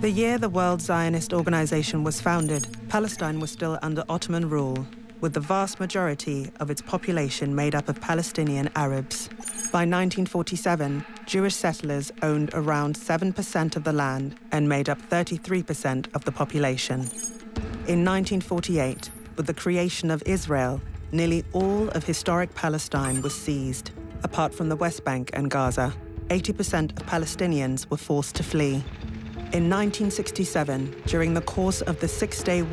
The year the World Zionist Organization was founded, Palestine was still under Ottoman rule, with the vast majority of its population made up of Palestinian Arabs. By 1947, Jewish settlers owned around 7% of the land and made up 33% of the population. In 1948, with the creation of Israel, nearly all of historic Palestine was seized. Apart from the West Bank and Gaza, 80% of Palestinians were forced to flee. In 1967, during the course of the Six-Day